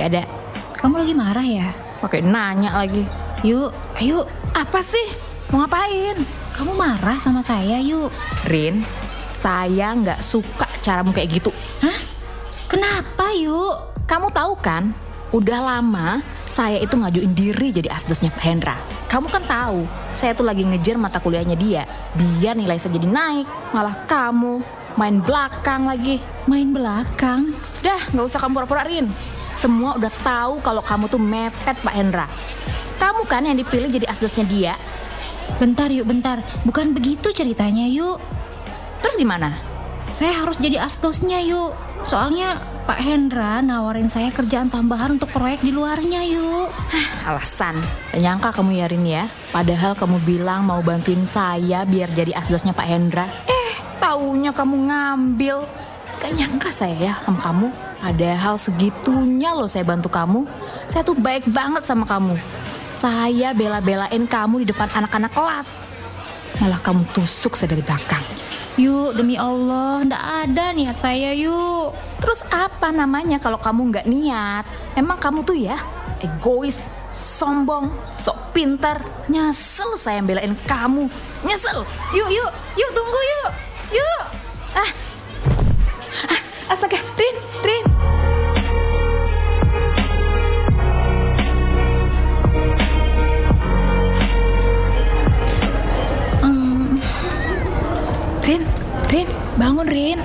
Gak ada. Kamu lagi marah ya? Oke, nanya lagi. Yuk, ayo. Apa sih? Mau ngapain? Kamu marah sama saya, yuk. Rin, saya gak suka caramu kayak gitu. Hah? Kenapa, yuk? Kamu tahu kan, udah lama saya itu ngajuin diri jadi asdosnya Pak Hendra. Kamu kan tahu, saya tuh lagi ngejar mata kuliahnya dia, biar nilai saya jadi naik. Malah kamu main belakang lagi. Main belakang? Dah, gak usah kamu pura-pura, Rin. Semua udah tahu kalau kamu tuh mepet Pak Hendra. Kamu kan yang dipilih jadi asdosnya dia. Bentar yuk, bentar. Bukan begitu ceritanya, yuk. Terus gimana? Saya harus jadi asdosnya, yuk. Soalnya Pak Hendra nawarin saya kerjaan tambahan untuk proyek di luarnya, yuk. Alasan. Gak nyangka kamu ya, Rin ya. Padahal kamu bilang mau bantuin saya biar jadi asdosnya Pak Hendra. Taunya kamu ngambil. Gak nyangka saya ya sama kamu. Padahal segitunya loh saya bantu kamu. Saya tuh baik banget sama kamu. Saya bela-belain kamu di depan anak-anak kelas. Malah kamu tusuk saya dari belakang. Yuk, demi Allah, ndak ada niat saya, yuk. Terus apa namanya kalau kamu nggak niat? Emang kamu tuh ya egois, sombong, sok pintar. Nyesel saya belain kamu. Nyesel. Yuk, tunggu yuk. Yuk. Astaga, Rin. Rin, bangun Rin.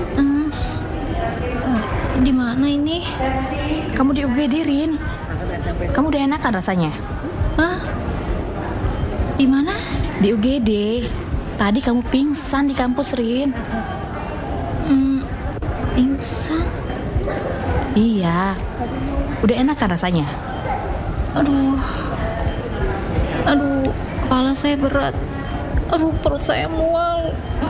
Di mana ini? Kamu di UGD, Rin. Kamu udah enakan rasanya? Hah? Di mana? Di UGD. Tadi kamu pingsan di kampus, Rin. Pingsan? Iya. Udah enakan rasanya? Aduh, kepala saya berat. Aduh, perut saya mual.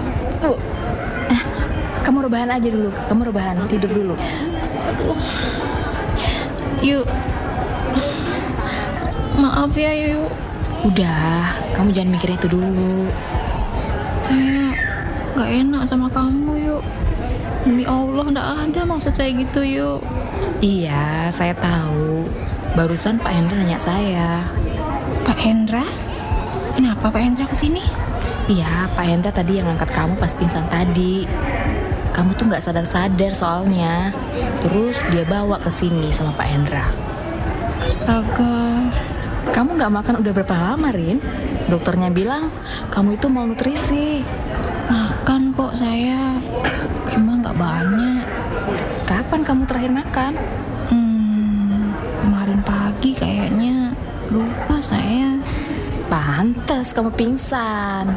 Kamu rebahan aja dulu. Kamu rebahan, tidur dulu. Aduh. Yuk. Maaf ya, yuk. Udah, kamu jangan mikirin itu dulu. Saya gak enak sama kamu, yuk. Demi Allah, gak ada maksud saya gitu, yuk. Iya, saya tahu. Barusan Pak Hendra nanya saya. Pak Hendra? Kenapa Pak Hendra kesini? Iya, Pak Hendra tadi yang angkat kamu pas pingsan tadi. Kamu tuh nggak sadar-sadar soalnya. Terus dia bawa ke sini sama Pak Hendra. Astaga. Kamu nggak makan udah berapa lama, Rin? Dokternya bilang kamu itu malnutrisi. Makan kok saya, cuma nggak banyak. Kapan kamu terakhir makan? Kemarin pagi kayaknya. Lupa saya. Pantes kamu pingsan.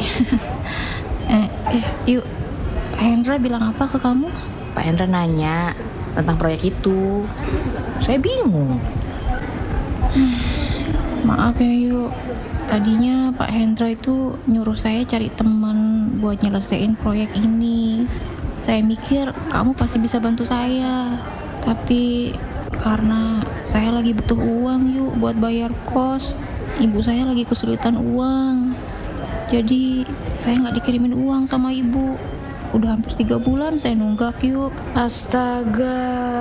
Yuk. Pak Hendra bilang apa ke kamu? Pak Hendra nanya tentang proyek itu. Saya bingung. Maaf ya, yuk. Tadinya Pak Hendra itu nyuruh saya cari teman buat nyelesain proyek ini. Saya mikir kamu pasti bisa bantu saya. Tapi karena saya lagi butuh uang, yuk, buat bayar kos. Ibu saya lagi kesulitan uang. Jadi saya nggak dikirimin uang sama ibu. Udah hampir 3 bulan saya nunggak, yuk. Astaga.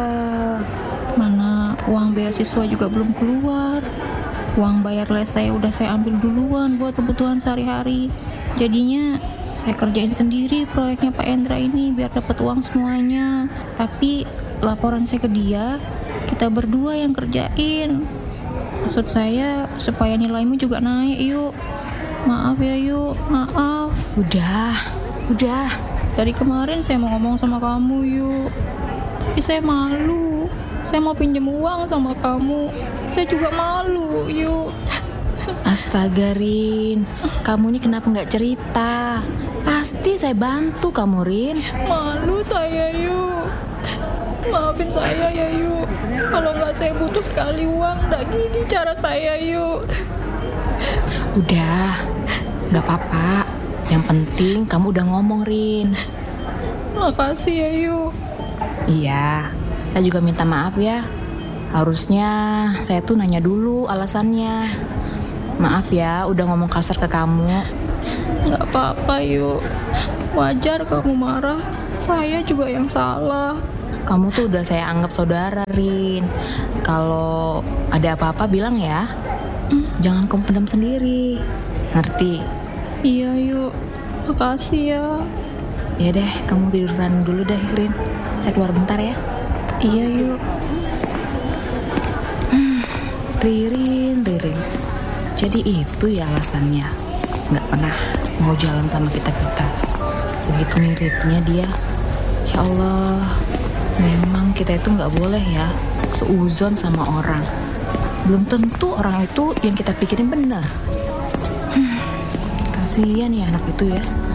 Mana uang beasiswa juga belum keluar. Uang bayar les saya udah saya ambil duluan buat kebutuhan sehari-hari. Jadinya saya kerjain sendiri proyeknya Pak Hendra ini biar dapat uang semuanya. Tapi laporan saya ke dia, kita berdua yang kerjain. Maksud saya supaya nilaimu juga naik, yuk. Maaf ya, yuk. Maaf. Udah. Dari kemarin saya mau ngomong sama kamu, yuk. Tapi saya malu. Saya mau pinjam uang sama kamu. Saya juga malu, yuk. Astaga, Rin. Kamu ini kenapa nggak cerita? Pasti saya bantu kamu, Rin. Malu saya, yuk. Maafin saya ya, yuk. Kalau nggak saya butuh sekali uang, nggak gini cara saya, yuk. Udah, nggak apa-apa. Yang penting kamu udah ngomong, Rin. Makasih ya, yuk. Iya, saya juga minta maaf ya. Harusnya saya tuh nanya dulu alasannya. Maaf ya, udah ngomong kasar ke kamu. Nggak apa-apa, yuk. Wajar kamu marah. Saya juga yang salah. Kamu tuh udah saya anggap saudara, Rin. Kalau ada apa-apa bilang ya. Jangan kamu pendam sendiri. Ngerti? Iya yuk, makasih ya. Ya deh, kamu tiduran dulu deh, Rin. Saya keluar bentar ya. Iya yuk. Ririn. Jadi itu ya alasannya. Nggak pernah mau jalan sama kita-kita. Segitu miripnya dia. Ya Allah, memang kita itu nggak boleh ya seuzon sama orang. Belum tentu orang itu yang kita pikirin benar. Kasihan ya anak itu ya.